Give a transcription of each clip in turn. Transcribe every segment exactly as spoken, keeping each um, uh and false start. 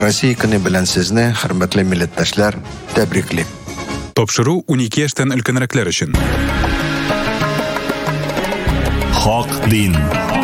Россия көне белән сезне, хөрмәтле милләттәшләр, тәбриклим. Тапшыру унике яшьтән өлкәнрәкләр өчен. Хак дин.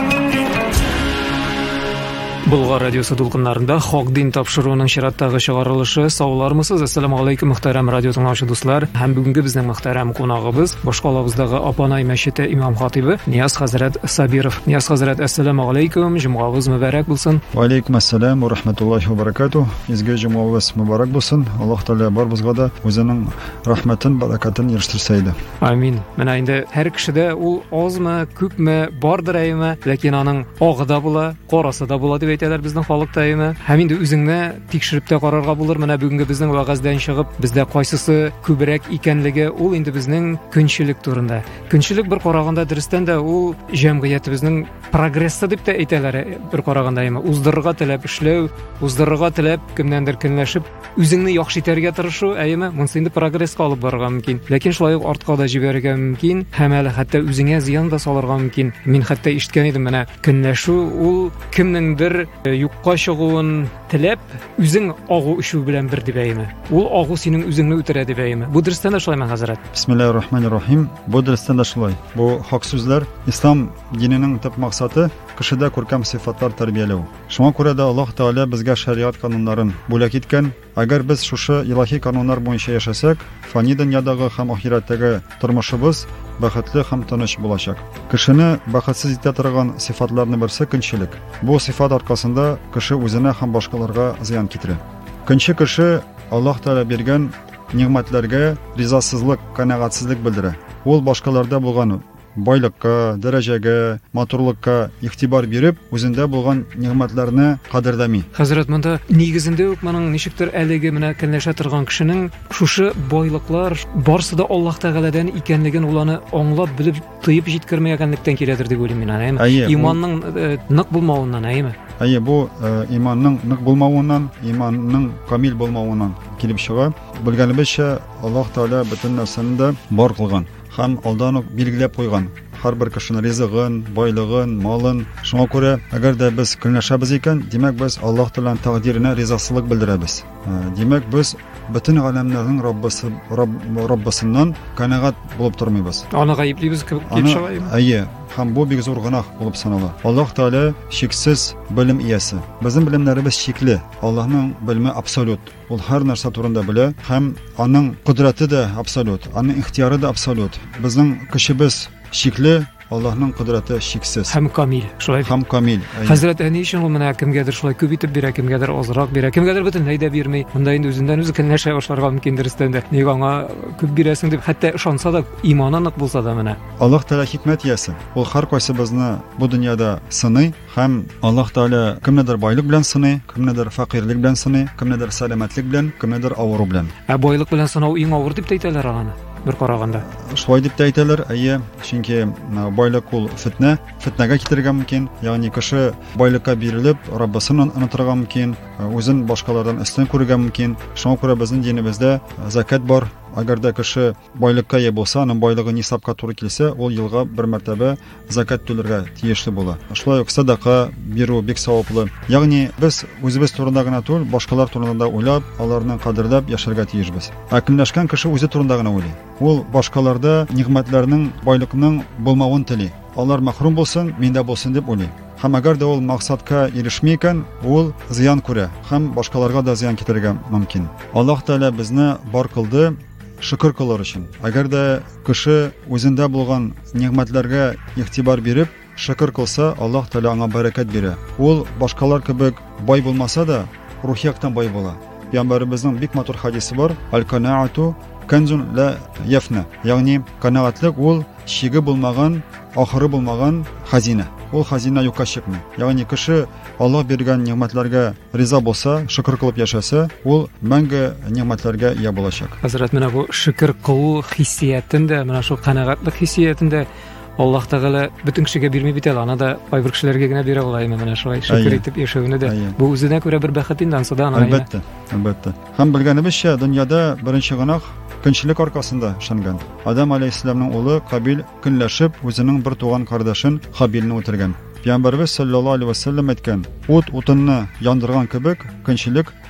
Болгар радиосы дулкыннарында Хак дин тапшыруының чираттагы чыгарылышы. Саулармысыз? Ассаламу алейкум, мөхтәрәм радио тыңлаучы дуслар. Һәм бүгенге безнең мөхтәрәм кунагыбыз Башкалабыздагы Апанай мәчете имам хатибы Нияз хәзрәт Сабиров. Нияз хәзрәт, ассаламу алейкум, җомгагыз мөбарәк булсын. Ва алейкум ассалам ва рахматуллахи ва баракатух. Изге җомгагыз мөбарәк булсын. Аллаһ Тәгалә барыбызга да үзенең рәхмәтен, баракатын ирештерсә иде. Амин. Менә инде һәр кешедә ул азмы, күпме, бардыр әйме, ләкин аның агы да була, карасы да була дип әйтәләр безнең халыкта әйме. Һәм инде үзеңне тикшереп тә карарга булыр. Менә бүгенге безнең вәгазьдән чыгып, бездә кайсысы күбрәк икәнлеге ул инде безнең көнчелек турында. Көнчелек бер караганда дөрестән дә ул җәмгыятебезнең прогрессы дип тә әйтәләр бер караганда әйме. Уздырырга теләп эшләү, уздырырга теләп кемнәндер көнләшеп, үзеңне яхшы итәргә тырышу әйме. Монысы инде прогресска алып барырга мөмкин. Ләкин шулай ук артка да җибәрергә мөмкин. Һәм әле хәтта үзеңә зыян да салырга мөмкин. Мин хәтта ишеткән идем, менә көнләшү ул кемнеңдер юкка чыгуын теләп, үзең агу ишү белән бер дип әйме. Ул агу синең үзеңне үтерә дип әйме. Бу дөрестән дә шулаймы, хәзрәт? Бисмиллаһир-рахманир-рахим. Бу дөрестән дә шулай. Бу хак сүзләр. Ислам диненең төп максаты кешедә күркәм сыйфатлар тәрбияләү. Шуңа күрә дә Аллаһ Тәгалә безгә шариат кануннарын бүләк иткән. Әгәр без шушы илаһи кануннар буенча яшәсәк, фани дөньядагы һәм ахираттагы тормышыбыз бәхетле һәм тыныч булачак. Кешене бәхетсез итә торган сыйфатларның берсе көнчелек. Бу сыйфат аркасында кеше үзенә һәм башкаларга зыян китерә. Көнче кеше Аллаһ Тәгалә биргән нигъмәтләргә ризасызлык, канәгатьсезлек белдерә. Ул башкаларда булган байлыкка, дәрәҗәгә, матурлыкка игътибар биреп, үзендә булган нигъмәтләрне кадерләми. Хәзрәт, монда нигезендә үк моның ничектер әлеге менә көнләшә торган кешенең шушы байлыклар барсы да Аллаһ Тәгаләдән икәнлеген ул аны аңлап, белеп, тыеп җиткермәгәнлектән киләдер дип уйлыйм мин. Әйме? Иманның нык булмавыннан, әйме? Әйе, бу иманның нык булмавыннан, иманның камил булмавыннан килеп чыга. Белгәнебезчә, Аллаһ Тәгалә бөтен нәрсәне бар кылган һәм алдан ук билгеләп куйган. Һәрбер кешенең ризыгын, байлыгын, малын. Шуңа күрә, әгәр дә без көнләшәбез икән, димәк без Аллаһ Тәгаләнең тәкъдиренә ризасызлык белдерәбез. Димәк без бөтен галәмнәрнең Раббысы, Раббысыннан канәгать булып тормыйбыз. Аны гаеплибез килеп чыгайбы? Әйе, һәм бу бик зур гынах булып санала. Аллаһ Тәгалә шиксез белем иясе. Безнең белемнәребез шикле. Аллаһның белеме абсолют. Ул һәр нәрсә турында белә һәм аның кудрәте дә абсолют, аның ихтияры да абсолют. Безнең көчебез шикле, Аллаһның кудрәте шиксез һәм камил. Шулай һәм камил. Хәзрәт, әни өчен ул менә кемгәдер шулай күп итеп бирә, кемгәдер азрак бирә, кемгәдер бөтенләй дә бирми. Монда инде үзеннән үзе көнләшә башларга мөмкин дөрестән дә. Ник аңа күп бирәсең дип хәтта ышанса да, иманы нык булса да менә. Аллаһ Тәгалә хикмәт иясе. Ул һәр кайсыбызны бу дөньяда сыный һәм Аллаһ Тәгалә кемнедер байлык белән сыный, кемнедер фәкыйрлек белән сыный, кемнедер сәламәтлек белән, кемнедер авыру белән. Ә байлык белән сынау иң авыр дип әйтәләр аны. Бер караганда. Шулай дип әйтәләр, әйе, чөнки байлык ул фитнә, фитнәгә китергә мөмкин. Ягъни кеше байлыкка бирелеп, Раббысын онытырга мөмкин, үзен башкалардан өстен күрергә мөмкин. Шуңа күрә безнең динебездә закат бар. Әгәр дә кеше байлыкка ия булса, аның байлыгы нисапка туры килсә, ул елга бер мәртәбә закат түләргә тиешле була. Шулай ук садака бирү бик саваплы. Ягъни без үзебез турында гына түгел, башкалар турында да уйлап, аларны кадерләп яшәргә тиешбез. Ә көнләшкән кеше үзе турында гына уйлый. Ул башкаларда нигъмәтләрнең, байлыкның булмавын тели. Алар мәхрүм булсын, миндә булсын дип уйлый. Һәм әгәр дә ул максатка ирешми икән, ул зыян күрә һәм башкаларга да зыян китергә мөмкин. Аллаһ Тәгалә безне бар кылды шөкер кылыр өчен. Әгәр дә кеше үзендә булган нигъмәтләргә игътибар биреп, шөкер кылса, Аллаһ Тәгалә аңа бәрәкәт бирә. Ул башкалар кебек бай булмаса да, рухи яктан бай була. Пәйгамбәребезнең бик матур хадисе бар: "Аль-канаату канзун ла яфна". Ягъни канәгатьлек ул шиге булмаган, ахыры булмаган хазина. Ул хазина юкка чыкмый. Ягъни кеше Аллаһ биргән нигъмәтләргә риза булса, шөкер кылып яшәсә, ул мәңге нигъмәтләргә ия булачак. Хәзрәт, менә бу шөкер кылу хиссиятендә, менә шул канәгатьлек хиссиятендә Аллаһ Тәгалә бөтен кешегә бирми бит әле, аны да кайбер кешеләргә генә бирә ул әйме, менә шулай шөкер итеп яшәүне дә. Бу үзенә күрә бер бәхет инде ансыда аны. Әлбәттә, әлбәттә. Һәм белгәнебезчә, дөньяда беренче гынах көнчелек аркасында эшләнгән. Адам алейһиссаламның улы Кабил көнләшеп үзенең бер туган кардәшен Хабилне үтергән. Пәйгамбәрбез саллаллаһу алейһи ва саллям әйткән: "Ут утынны яндырган кебек, көнчелек